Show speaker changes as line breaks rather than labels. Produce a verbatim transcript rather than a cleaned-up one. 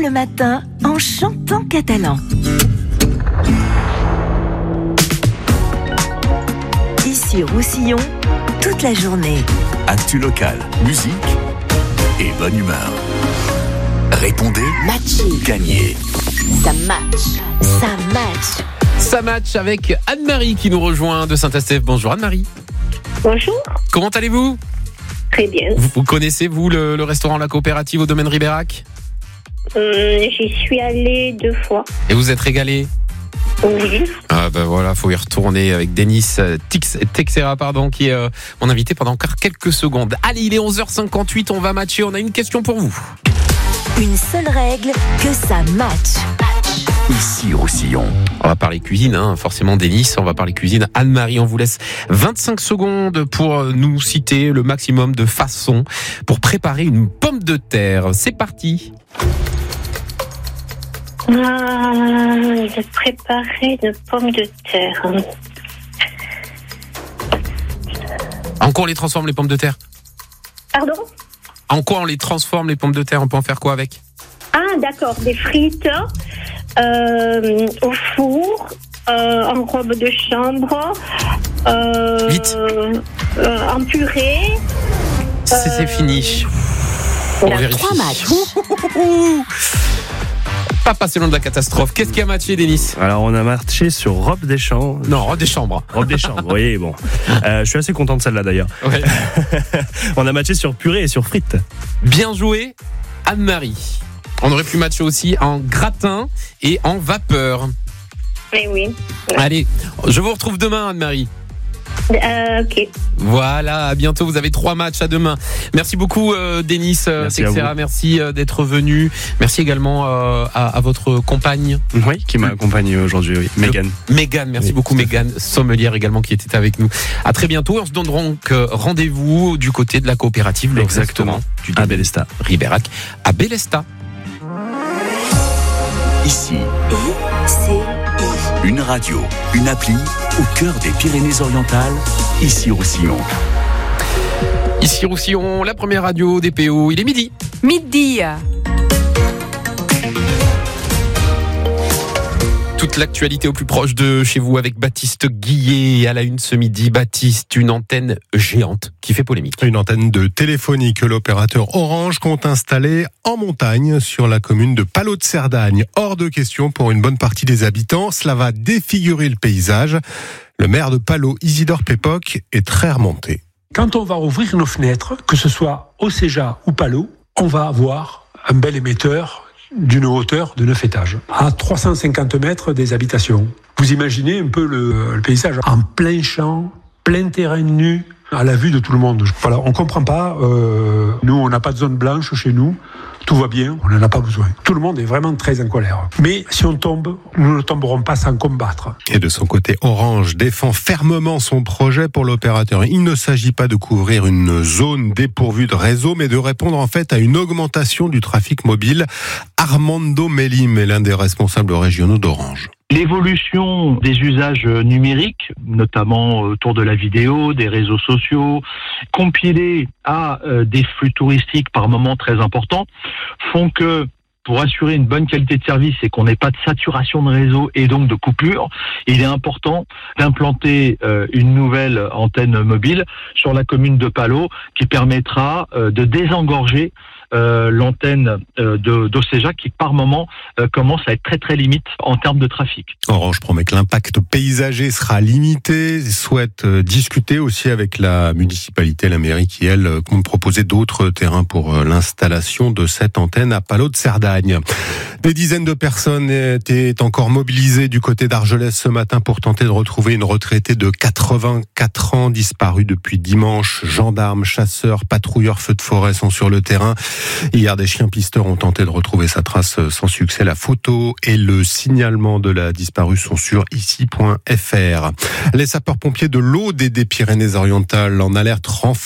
le matin en chantant catalan. Ici Roussillon, toute la journée.
Actu locale, musique et bonne humeur. Répondez,
match,
gagnez.
Ça match, ça match.
Ça match avec Anne-Marie qui nous rejoint de Saint-Estèphe. Bonjour Anne-Marie.
Bonjour.
Comment allez-vous ?
Très bien.
Vous, vous connaissez, vous, le, le restaurant La Coopérative au domaine Ribérac ?
euh, J'y suis allée deux fois.
Et vous êtes régalé ?
Oui.
Ah ben voilà, faut y retourner avec Denis Tix, Texera, pardon, qui est euh, mon invité pendant encore quelques secondes. Allez, il est onze heures cinquante-huit, on va matcher, on a une question pour vous.
Une seule règle, que ça match.
Ici Roussillon.
On va parler cuisine, hein, forcément Denis, on va parler cuisine. Anne-Marie, on vous laisse vingt-cinq secondes pour nous citer le maximum de façons pour préparer une pomme de terre. C'est parti.
Ah, de préparer une pomme de terre.
En quoi on les transforme les pommes de terre ?
Pardon ?
En quoi on les transforme les pommes de terre ? On peut en faire quoi avec ?
Ah, d'accord. Des frites euh, au four, euh, en robe de chambre. Euh,
Vite.
Euh, en purée.
C'est, c'est
euh,
fini. On vérifie.
Trois matchs.
Pas passé loin de la catastrophe. Qu'est-ce qui a matché, Denis ?
Alors, on a matché sur Robe des Champs.
Non, robe des chambres.
Robe des Champs, oui, bon. Euh, je suis assez content de celle-là, d'ailleurs.
Ouais.
On a matché sur purée et sur frites.
Bien joué, Anne-Marie. On aurait pu matcher aussi en gratin et en vapeur.
Mais oui. Ouais.
Allez, je vous retrouve demain, Anne-Marie.
Euh, ok.
Voilà, à bientôt. Vous avez trois matchs à demain. Merci beaucoup, euh, Denis euh,
Merci
Texera.
à vous.
Merci euh, d'être venu. Merci également euh, à, à votre compagne,
Oui, qui m'a accompagné aujourd'hui, oui. Mégane.
Mégane. Merci
Oui,
beaucoup,
tout à
Mégane, sommelière également, qui était avec nous. À très bientôt. On se donne donc euh, rendez-vous du côté de la coopérative, le
Exactement.
restaurant du
À Bélestat.
Ribérac, à Bélestat.
Ici,
Et c'est
une radio, une appli au cœur des Pyrénées-Orientales. Ici Roussillon.
Ici Roussillon, la première radio des P O. Il est midi.
Midi.
Toute l'actualité au plus proche de chez vous avec Baptiste Guillet à la une ce midi. Baptiste, une antenne géante qui fait polémique.
Une antenne de téléphonie que l'opérateur Orange compte installer en montagne sur la commune de Palot de Cerdagne. Hors de question pour une bonne partie des habitants. Cela va défigurer le paysage. Le maire de Palot, Isidore Pépoc, est très remonté.
Quand on va ouvrir nos fenêtres, que ce soit au Céja ou Palot, on va avoir un bel émetteur d'une hauteur de neuf étages, à trois cent cinquante mètres des habitations. Vous imaginez un peu le, le paysage en plein champ, plein terrain nu, à la vue de tout le monde. Voilà, on ne comprend pas. Euh, nous, on n'a pas de zone blanche chez nous. Tout va bien, on n'en a pas besoin. Tout le monde est vraiment très en colère. Mais si on tombe, nous ne tomberons pas sans combattre.
Et de son côté, Orange défend fermement son projet pour l'opérateur. Il ne s'agit pas de couvrir une zone dépourvue de réseau, mais de répondre en fait à une augmentation du trafic mobile. Armando Melim est l'un des responsables régionaux d'Orange.
L'évolution des usages numériques, notamment autour de la vidéo, des réseaux sociaux, compilés à euh, des flux touristiques par moments très importants, font que pour assurer une bonne qualité de service et qu'on n'ait pas de saturation de réseau et donc de coupure, il est important d'implanter euh, une nouvelle antenne mobile sur la commune de Palot qui permettra euh, de désengorger Euh, l'antenne euh, de, d'Océja qui par moment euh, commence à être très très limite en termes de trafic.
Orange promet que l'impact paysager sera limité, il souhaite euh, discuter aussi avec la municipalité, la mairie qui elle euh, compte proposer d'autres terrains pour euh, l'installation de cette antenne à Palot de Cerdagne. Des dizaines de personnes étaient encore mobilisées du côté d'Argelès ce matin pour tenter de retrouver une retraitée de quatre-vingt-quatre ans disparue depuis dimanche. Gendarmes, chasseurs, patrouilleurs feux de forêt sont sur le terrain. Hier, des chiens pisteurs ont tenté de retrouver sa trace sans succès. La photo et le signalement de la disparue sont sur ici point f r. Les sapeurs-pompiers de l'Aude et des Pyrénées-Orientales en alerte renforcée